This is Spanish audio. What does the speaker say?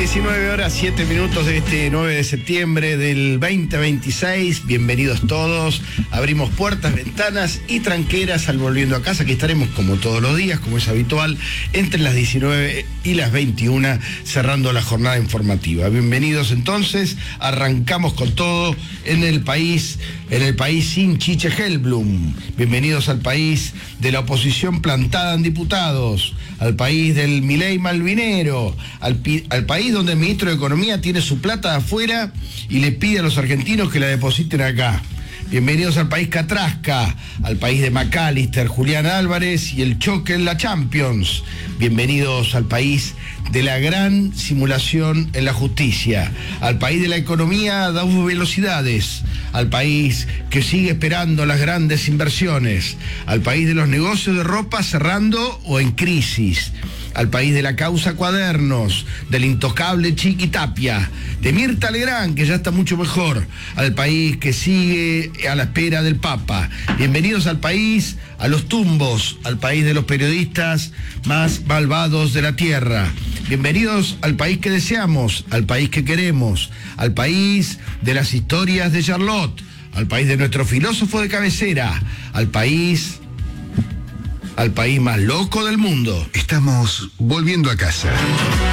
19 horas 7 minutos de este 9 de septiembre del 2026. Bienvenidos todos. Abrimos puertas, ventanas y tranqueras al Volviendo a Casa. Aquí estaremos como todos los días, como es habitual, entre las 19 y las 21, cerrando la jornada informativa. Bienvenidos entonces. Arrancamos con todo en el país sin Chiche Hellblum. Bienvenidos al país de la oposición plantada en diputados, al país del Milei Malvinero, al país donde el ministro de Economía tiene su plata afuera y le pide a los argentinos que la depositen acá. Bienvenidos al país Catrasca, al país de McAllister, Julián Álvarez y el choque en la Champions. Bienvenidos al país de la gran simulación en la justicia, al país de la economía a dos velocidades, al país que sigue esperando las grandes inversiones, al país de los negocios de ropa cerrando o en crisis, al país de la causa Cuadernos, del intocable Chiqui Tapia, de Mirta Legrand, que ya está mucho mejor, al país que sigue a la espera del Papa. Bienvenidos al país, a los tumbos, al país de los periodistas más malvados de la tierra. Bienvenidos al país que deseamos, al país que queremos, al país de las historias de Charlotte, al país de nuestro filósofo de cabecera, al país más loco del mundo. Estamos volviendo a casa.